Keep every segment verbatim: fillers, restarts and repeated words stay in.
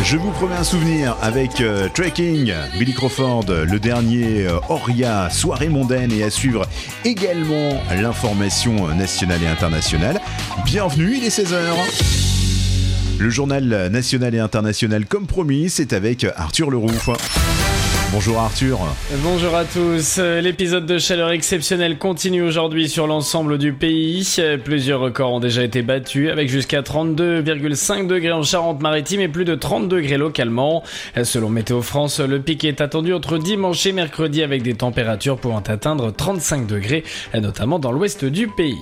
Je vous promets un souvenir avec euh, Trekking, Billy Crawford, le dernier euh, Oria, soirée mondaine, et à suivre également l'information nationale et internationale. Bienvenue, il est seize heures. Le journal national et international, comme promis, c'est avec Arthur Leroux. Bonjour Arthur. Bonjour à tous. L'épisode de chaleur exceptionnelle continue aujourd'hui sur l'ensemble du pays. Plusieurs records ont déjà été battus, avec jusqu'à trente-deux virgule cinq degrés en Charente-Maritime et plus de trente degrés localement. Selon Météo France, le pic est attendu entre dimanche et mercredi, avec des températures pouvant atteindre trente-cinq degrés, notamment dans l'ouest du pays.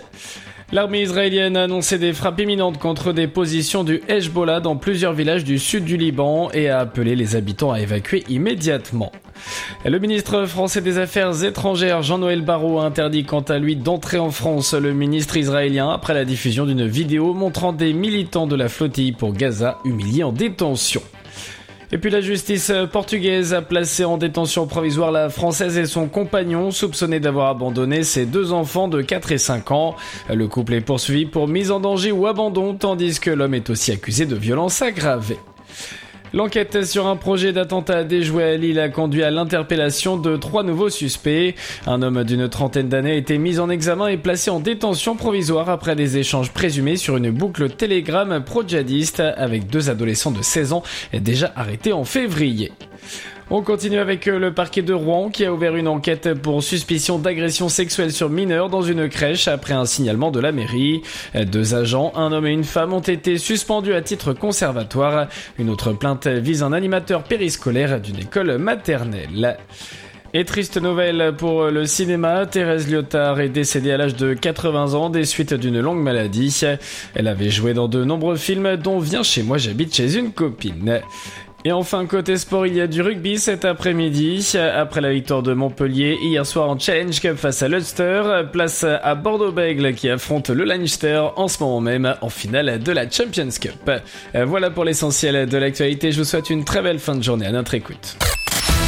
L'armée israélienne a annoncé des frappes imminentes contre des positions du Hezbollah dans plusieurs villages du sud du Liban et a appelé les habitants à évacuer immédiatement. Le ministre français des Affaires étrangères, Jean-Noël Barrot, a interdit quant à lui d'entrer en France le ministre israélien après la diffusion d'une vidéo montrant des militants de la flottille pour Gaza humiliés en détention. Et puis la justice portugaise a placé en détention provisoire la Française et son compagnon, soupçonnés d'avoir abandonné ses deux enfants de quatre et cinq ans. Le couple est poursuivi pour mise en danger ou abandon, tandis que l'homme est aussi accusé de violences aggravées. L'enquête sur un projet d'attentat déjoué à Lille a conduit à l'interpellation de trois nouveaux suspects. Un homme d'une trentaine d'années a été mis en examen et placé en détention provisoire après des échanges présumés sur une boucle Telegram pro-djihadiste avec deux adolescents de seize ans déjà arrêtés en février. On continue avec le parquet de Rouen qui a ouvert une enquête pour suspicion d'agression sexuelle sur mineurs dans une crèche après un signalement de la mairie. Deux agents, un homme et une femme, ont été suspendus à titre conservatoire. Une autre plainte vise un animateur périscolaire d'une école maternelle. Et triste nouvelle pour le cinéma, Thérèse Liotard est décédée à l'âge de quatre-vingts ans des suites d'une longue maladie. Elle avait joué dans de nombreux films dont Viens chez moi, j'habite chez une copine. Et enfin, côté sport, il y a du rugby cet après-midi. Après la victoire de Montpellier hier soir en Challenge Cup face à l'Ulster, place à Bordeaux-Bègles qui affronte le Leinster en ce moment même en finale de la Champions Cup. Voilà pour l'essentiel de l'actualité. Je vous souhaite une très belle fin de journée à notre écoute.